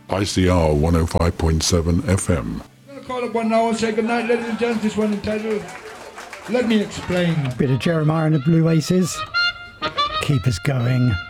ICR 105.7 FM. I'm going to call up one now and say goodnight, ladies and gents. This one entitled Let Me Explain. Bit of Jeremiah and the Blue Aces. Keep us going.